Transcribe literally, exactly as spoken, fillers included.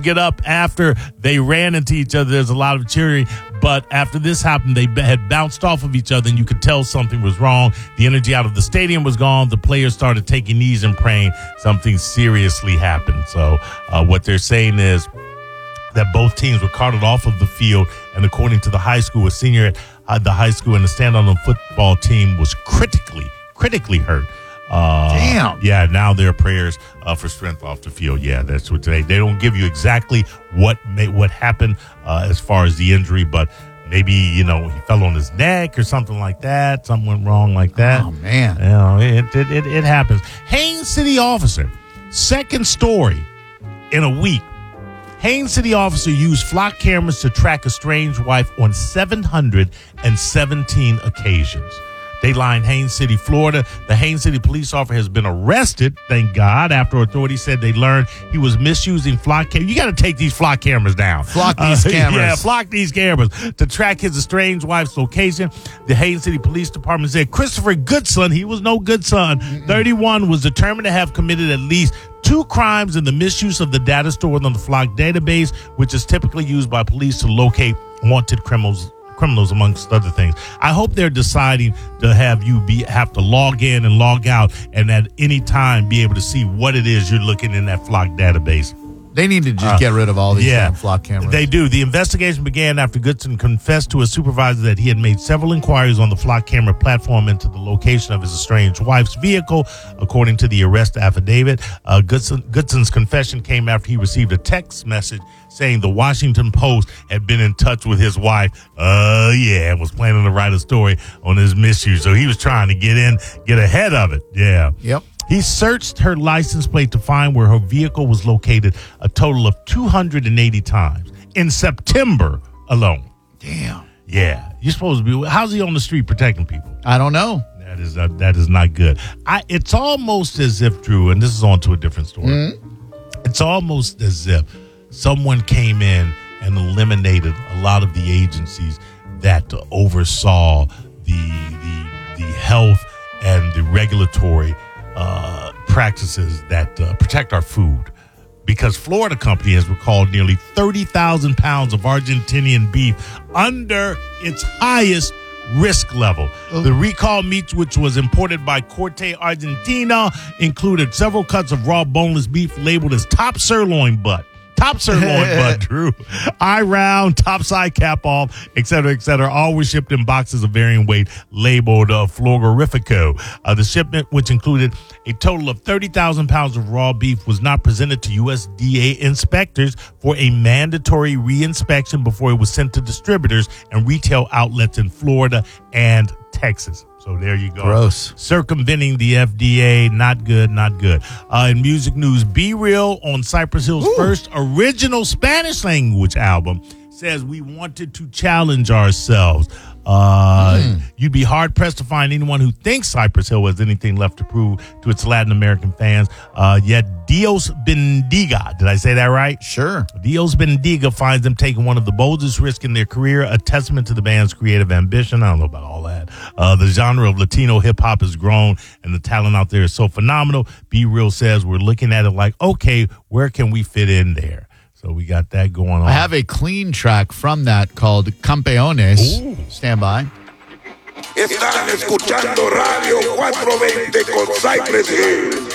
get up after they ran into each other. There's a lot of cheering, but after this happened, they had bounced off of each other, and you could tell something was wrong. The energy out of the stadium was gone. The players started taking knees and praying something seriously happened. So uh, what they're saying is that both teams were carted off of the field, and according to the high school, a senior at uh, the high school and the stand-on football team was critically, critically hurt. Uh, Damn. Yeah, now there are prayers uh, for strength off the field. Yeah, that's what they, they don't give you exactly what may, what happened uh, as far as the injury, but maybe, you know, he fell on his neck or something like that. Something went wrong like that. Oh, man. You know, it, it, it, it happens. Haines City officer, second story in a week. Haines City officer used flock cameras to track estranged wife on seven hundred seventeen occasions. Dateline, Haines City, Florida. The Haines City police officer has been arrested, thank God, after authorities said they learned he was misusing flock cameras. You got to take these flock cameras down. Flock these uh, cameras. Yeah, flock these cameras to track his estranged wife's location. The Haines City Police Department said Christopher Goodson, he was no good son, Mm-mm. thirty-one, was determined to have committed at least two crimes in the misuse of the data stored on the flock database, which is typically used by police to locate wanted criminals. criminals amongst other things. I hope they're deciding to have you be have to log in and log out and at any time be able to see what it is you're looking in that flock database. They need to just Uh, get rid of all these yeah, damn flock cameras. They do. The investigation began after Goodson confessed to a supervisor that he had made several inquiries on the flock camera platform into the location of his estranged wife's vehicle, according to the arrest affidavit. Uh, Goodson, Goodson's confession came after he received a text message saying the Washington Post had been in touch with his wife. Uh, yeah, and was planning to write a story on his misuse. So he was trying to get in, get ahead of it. Yeah. Yep. He searched her license plate to find where her vehicle was located a total of two hundred eighty times in September alone. Damn. Yeah. You're supposed to be, how's he on the street protecting people? I don't know. That is uh, that is not good. I. It's almost as if, Drew, and this is on to a different story. Mm-hmm. It's almost as if someone came in and eliminated a lot of the agencies that uh, oversaw the the the health and the regulatory uh, practices that uh, protect our food. Because Florida company has recalled nearly thirty thousand pounds of Argentinian beef under its highest risk level. Oh. The recall meat, which was imported by Corte Argentina, included several cuts of raw boneless beef labeled as top sirloin butt. Top sirloin butt, Drew. Eye round, top side cap off, et cetera, et cetera. All were shipped in boxes of varying weight labeled uh, Flogorifico. Uh, the shipment, which included a total of thirty thousand pounds of raw beef, was not presented to U S D A inspectors for a mandatory reinspection before it was sent to distributors and retail outlets in Florida and Texas. So there you go. Gross. Circumventing the F D A. Not good, not good. Uh, in music news, Be Real on Cypress Hill's Ooh. first original Spanish language album says we wanted to challenge ourselves. Uh, mm. You'd be hard-pressed to find anyone who thinks Cypress Hill has anything left to prove to its Latin American fans. Uh, yet Dios Bendiga, did I say that right? Sure. Dios Bendiga finds them taking one of the boldest risks in their career, a testament to the band's creative ambition. I don't know about all that. Uh, the genre of Latino hip-hop has grown, and the talent out there is so phenomenal. Be Real says we're looking at it like, okay, where can we fit in there? So we got that going on. I have a clean track from that called Campeones. Ooh. Stand by. Están escuchando Radio cuatrocientos veinte con Cypress Hill.